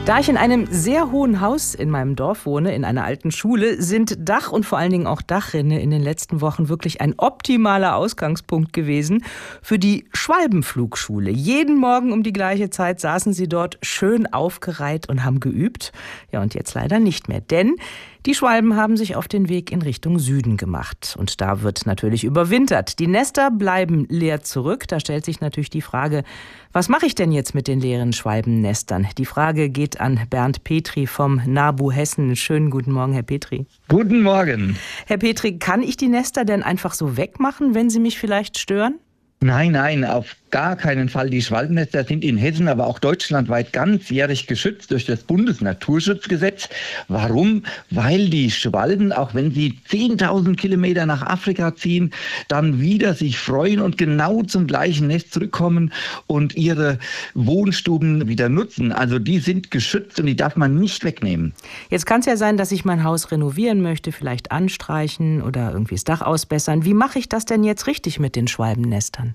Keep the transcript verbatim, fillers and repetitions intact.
Da ich in einem sehr hohen Haus in meinem Dorf wohne, in einer alten Schule, sind Dach und vor allen Dingen auch Dachrinne in den letzten Wochen wirklich ein optimaler Ausgangspunkt gewesen für die Schwalbenflugschule. Jeden Morgen um die gleiche Zeit saßen sie dort schön aufgereiht und haben geübt. Ja, und jetzt leider nicht mehr, denn die Schwalben haben sich auf den Weg in Richtung Süden gemacht. Und da wird natürlich überwintert. Die Nester bleiben leer zurück. Da stellt sich natürlich die Frage, was mache ich denn jetzt mit den leeren Schwalbennestern? Die Frage geht an Bernd Petri vom NABU Hessen. Schönen guten Morgen, Herr Petri. Guten Morgen. Herr Petri, kann ich die Nester denn einfach so wegmachen, wenn sie mich vielleicht stören? Nein, nein, auf gar keinen Fall. Die Schwalbennester sind in Hessen, aber auch deutschlandweit ganzjährig geschützt durch das Bundesnaturschutzgesetz. Warum? Weil die Schwalben, auch wenn sie zehntausend Kilometer nach Afrika ziehen, dann wieder sich freuen und genau zum gleichen Nest zurückkommen und ihre Wohnstuben wieder nutzen. Also die sind geschützt und die darf man nicht wegnehmen. Jetzt kann es ja sein, dass ich mein Haus renovieren möchte, vielleicht anstreichen oder irgendwie das Dach ausbessern. Wie mache ich das denn jetzt richtig mit den Schwalbennestern?